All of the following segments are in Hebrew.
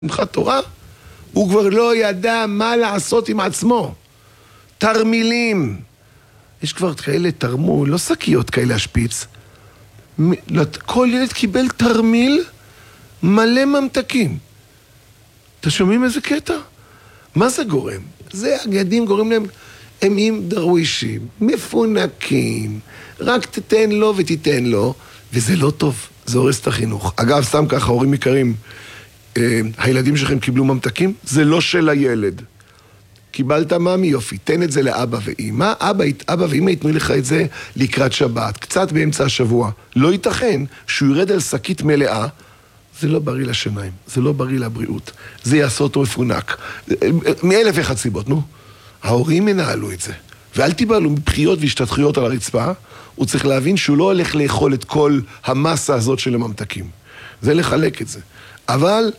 שמחת תורה, הוא כבר לא ידע מה לעשות עם עצמו. תרמילים. יש כבר כאלה תרמו, לא שקיות כאלה השפיץ. כל ילד קיבל תרמיל מלא ממתקים. אתה שומעים איזה קטע? מה זה גורם? זה הילדים גורם להם, הם עם דרווישים, מפונקים, רק תתן לו ותיתן לו, וזה לא טוב, זה הורס את החינוך. אגב, סתם ככה, הורים יקרים, הילדים שלכם קיבלו ממתקים, זה לא של הילד. קיבלת מאמי, יופי, תן את זה לאבא ואמא, אבא ואמא ייתנו לך את זה לקראת שבת, קצת באמצע השבוע. לא ייתכן שהוא ירד על שקית מלאה, זה לא בריא לשיניים, זה לא בריא לבריאות, זה יעשה אותו מפונק. מאלף ואחת סיבות, נו. ההורים ינהלו את זה, ואל תיבהלו מבחיות והשתתחויות על הרצפה, הוא צריך להבין שהוא לא הולך לאכול את כל המסה הזאת של הממתקים. זה לחלק את זה. אבל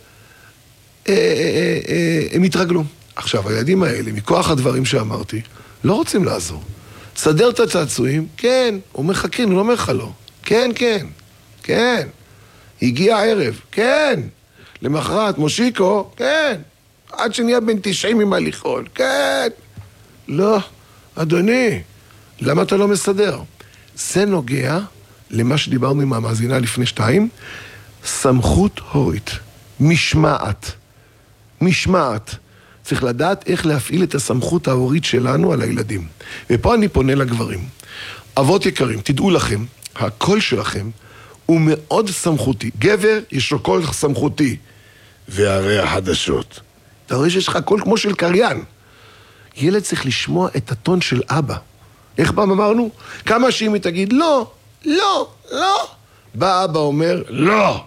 הם התרגלו. עכשיו, הילדים האלה, מכוח הדברים שאמרתי, לא רוצים לעזור. תסדר את הצעצועים, כן, הוא מחכים, הוא לא אומר לך לא. כן, כן, כן. הגיע הערב, כן. למחרת, מושיקו, כן. עד שנהיה בן 90 עם הליכון, כן. לא, אדוני, למה אתה לא מסדר? זה נוגע למה שדיברנו עם המאזינה לפני 2, סמכות הורית, משמעת. משמעת. צריך לדעת איך להפעיל את הסמכות ההורית שלנו על הילדים. ופה אני פונה לגברים. אבות יקרים, תדעו לכם, הקול שלכם הוא מאוד סמכותי. גבר יש לו קול סמכותי. והרי החדשות. אתה רואה שיש לך קול כמו של קריין. ילד צריך לשמוע את הטון של אבא. איך פעם אמרנו? כמה שאם היא תגיד לא, לא, לא. בא אבא אומר לא.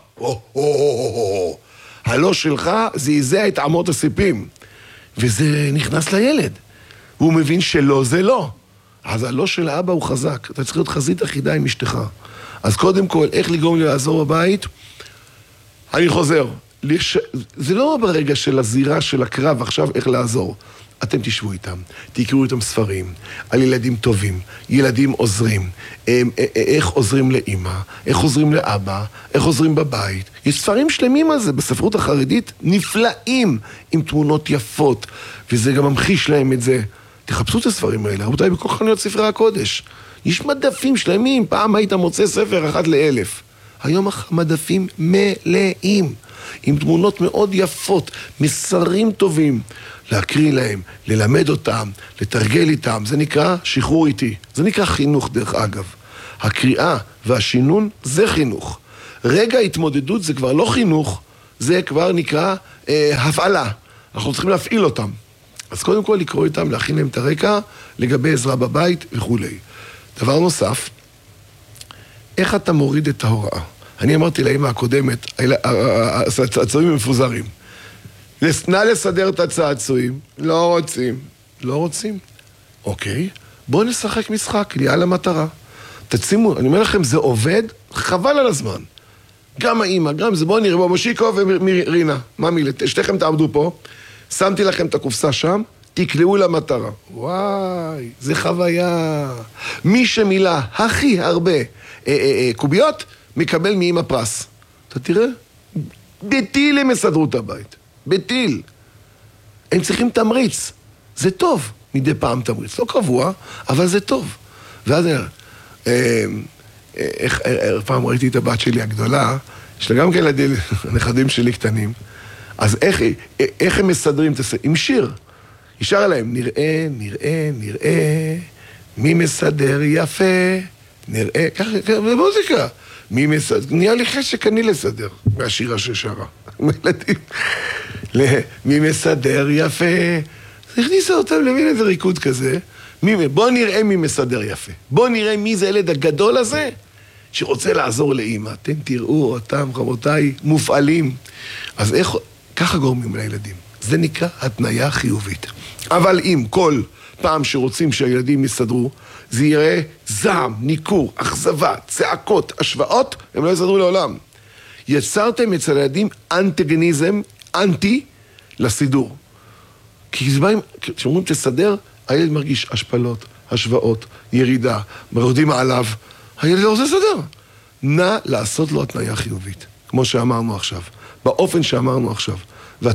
הלא שלך זעזע את אמות הסיפים. וזה נכנס לילד. והוא מבין שלא זה לא. אז הלא של האבא הוא חזק. אתה צריך להיות חזית אחידה עם אשתך. אז קודם כל, איך לגרום לי לעזור בבית? אני חוזר. זה לא ברגע של הזירה של הקרב, עכשיו איך לעזור. אתם תשבו איתם, תקראו איתם ספרים, על ילדים טובים, ילדים עוזרים, איך עוזרים לאמא, איך עוזרים לאבא, איך עוזרים בבית. יש ספרים שלמים על זה בספרות החרדית, נפלאים, עם תמונות יפות, וזה גם ממחיש להם את זה. תחפשו את הספרים האלה, רבותיי, בכל חנויות ספרי הקודש. יש מדפים שלמים, פעם היית מוצא ספר 1 ל-1000. היום המדפים מלאים, עם תמונות מאוד יפות, מסרים טובים. להקריא להם, ללמד אותם, לתרגל איתם, זה נקרא שחרור איתי. זה נקרא חינוך דרך אגב. הקריאה והשינון זה חינוך. רגע התמודדות זה כבר לא חינוך, זה כבר נקרא הפעלה. אנחנו צריכים להפעיל אותם. אז קודם כל לקרוא איתם, להכין להם את הרקע לגבי עזרה בבית וכו'. דבר נוסף, איך אתה מוריד את ההוראה? אני אמרתי לאמא הקודמת, הצעצועים מפוזרים. נא לסדר את הצעצועים. לא רוצים. לא רוצים? אוקיי. בואו נשחק משחק, נהיה למטרה. תשימו, אני אומר לכם, זה עובד, חבל על הזמן. גם האמא, גם זה, בואו נראה, מושיקו ורינה. ממי, שתיכם תעמדו פה. שמתי לכם את הקופסה שם, תקלעו למטרה. וואי, זה חוויה. מי שמילא הכי הרבה קוביות, מקבל מאמא פרס. אתה תראה? בטיל הם יסדרו את הבית. בטיל. הם צריכים תמריץ. זה טוב. מדי פעם תמריץ. לא קבוע, אבל זה טוב. ואז פעם ראיתי את הבת שלי הגדולה, יש לה גם כאלה נכדים שלי קטנים, אז איך הם מסדרים? עם שיר. ישר להם, נראה, נראה, נראה, מי מסדר יפה, נראה, ככה, במוזיקה. מי מסדר? נהיה לי חשק אני לסדר, מהשירה ששרה. מילדים. מי מסדר יפה. זה הכניסה אותם למין איזה ריקוד כזה. בוא נראה מי מסדר יפה. בוא נראה מי זה ילד הגדול הזה שרוצה לעזור לאמא. אתם תראו אותם, רבותיי, מופעלים. אז איך, ככה גורמים לילדים. זה נקרא התניה חיובית. אבל אם כל פעם שרוצים שהילדים יסדרו, זה יראה זעם, ניכור, אכזבה, צעקות, השוואות, הם לא יסדרו לעולם. יצרתם אצל הילדים אנטגניזם, אנטי, לסידור. כי כשאומרים תסדר, הילד מרגיש השפלות, השוואות, ירידה, מרדים עליו, הילד לא רוצה לסדר. נא לעשות לו התניה חיובית, כמו שאמרנו עכשיו, באופן שאמרנו עכשיו.